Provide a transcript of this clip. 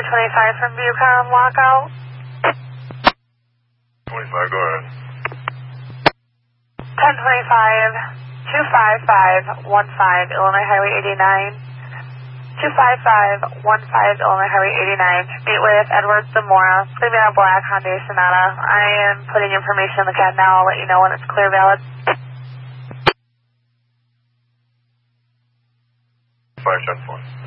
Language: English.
1025 from Bucom, lockout. 25, go ahead. 1025, 25515, Illinois Highway 89. 25515, Illinois Highway 89. Gateway with Edward Zamora. It's going to be on a black Hyundai Sonata. I am putting information in the CAD now. I'll let you know when it's clear valid. 574.